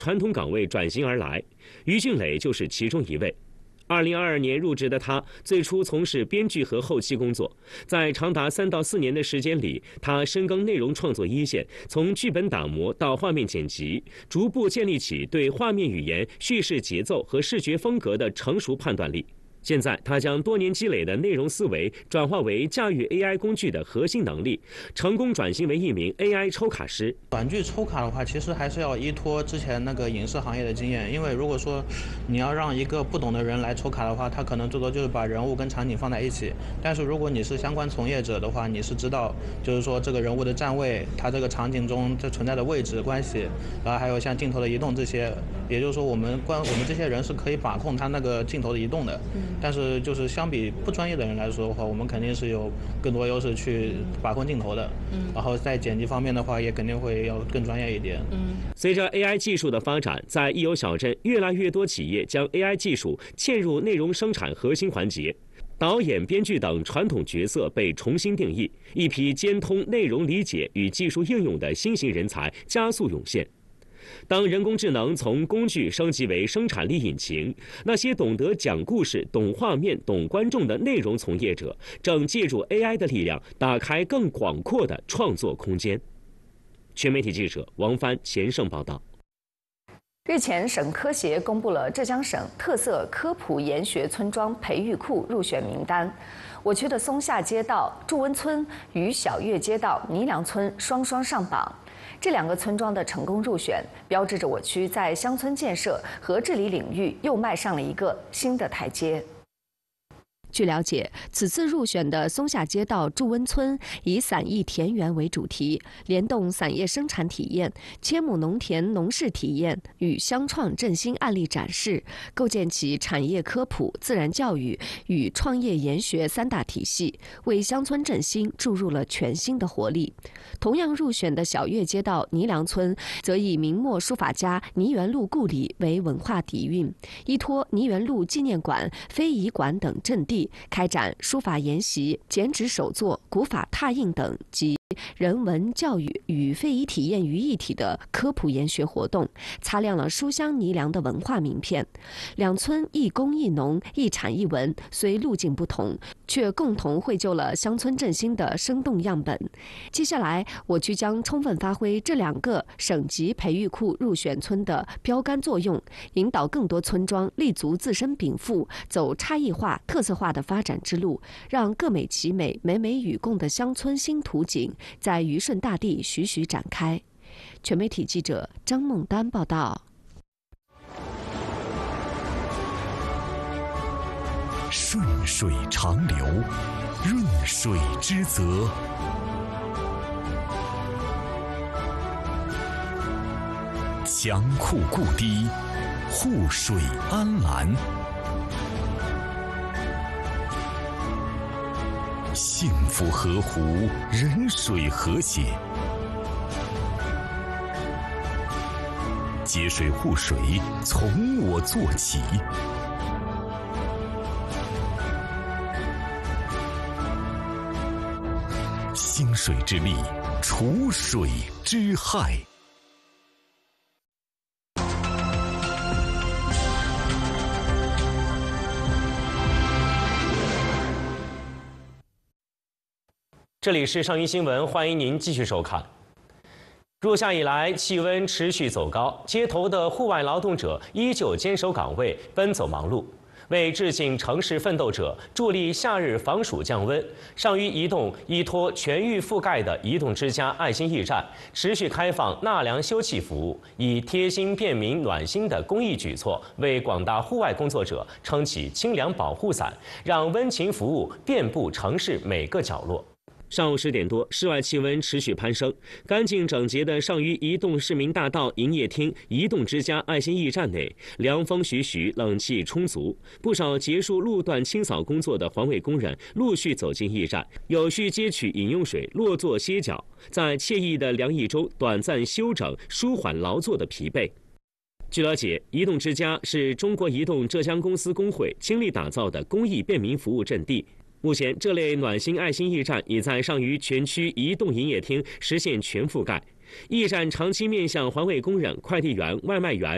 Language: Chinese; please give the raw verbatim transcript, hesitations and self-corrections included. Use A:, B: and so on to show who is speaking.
A: 传统岗位转型而来，于俊磊就是其中一位。二零二二年入职的他，最初从事编剧和后期工作，在长达三到四年的时间里，他深耕内容创作一线，从剧本打磨到画面剪辑，逐步建立起对画面语言、叙事节奏和视觉风格的成熟判断力。现在，他将多年积累的内容思维转化为驾驭 A I 工具的核心能力，成功转型为一名 A I 抽卡师。
B: 短剧抽卡的话，其实还是要依托之前那个影视行业的经验，因为如果说你要让一个不懂的人来抽卡的话，他可能最多就是把人物跟场景放在一起。但是如果你是相关从业者的话，你是知道，就是说这个人物的站位，他这个场景中这存在的位置关系，然后还有像镜头的移动这些，也就是说我们关我们这些人是可以把控他那个镜头的移动的。嗯。但是就是相比不专业的人来说的话，我们肯定是有更多优势去把控镜头的。嗯。然后在剪辑方面的话，也肯定会要更专业一点。
A: 嗯。随着 A I 技术的发展，在益友小镇，越来越多企业将 A I 技术嵌入内容生产核心环节。导演、编剧等传统角色被重新定义，一批兼通内容理解与技术应用的新型人才加速涌现。当人工智能从工具升级为生产力引擎，那些懂得讲故事、懂画面、懂观众的内容从业者，正借助 A I 的力量，打开更广阔的创作空间。全媒体记者王帆、钱盛报道。
C: 日前，省科协公布了浙江省特色科普研学村庄培育库入选名单。我区的松下街道祝温村与小月街道倪良村双双上榜。这两个村庄的成功入选，标志着我区在乡村建设和治理领域又迈上了一个新的台阶。据了解，此次入选的松下街道祝温村以散艺田园为主题，联动散叶生产体验、千亩农田农事体验与乡创振兴案例展示，构建起产业科普、自然教育与创业研学三大体系，为乡村振兴注入了全新的活力。同样入选的小月街道倪良村，则以明末书法家倪元禄故里为文化底蕴，依托倪元禄纪念馆、非遗馆等阵地，开展书法研习、剪纸手作、古法拓印等及人文教育与非遗体验于一体的科普研学活动，擦亮了书香倪良的文化名片。两村一工一农、一产一文，虽路径不同，却共同绘就了乡村振兴的生动样本。接下来，我区将充分发挥这两个省级培育库入选村的标杆作用，引导更多村庄立足自身禀赋，走差异化、特色化的发展之路，让各美其美、美美与共的乡村新图景在虞顺大地徐徐展开。全媒体记者张梦丹报道。
D: 顺水长流，润水之泽。强库固堤，护水安澜。幸福河湖，人水和谐。节水护水，从我做起。兴水之力，除水之害。
A: 这里是上虞新闻，欢迎您继续收看。入夏以来，气温持续走高，街头的户外劳动者依旧坚守岗位，奔走忙碌。为致敬城市奋斗者，助力夏日防暑降温，上虞移动依托全域覆盖的移动之家爱心驿站，持续开放纳凉休憩服务，以贴心便民暖心的公益举措，为广大户外工作者撑起清凉保护伞，让温情服务遍布城市每个角落。上午十点多，室外气温持续攀升。干净整洁的上虞移动市民大道营业厅移动之家爱心驿站内，凉风徐徐，冷气充足。不少结束路段清扫工作的环卫工人陆续走进驿站，有序接取饮用水，落座歇脚，在惬意的凉意中短暂休整，舒缓劳作的疲惫。据了解，移动之家是中国移动浙江公司工会倾力打造的公益便民服务阵地。目前，这类暖心爱心驿站已在上虞全区移动营业厅实现全覆盖。驿站长期面向环卫工人、快递员、外卖员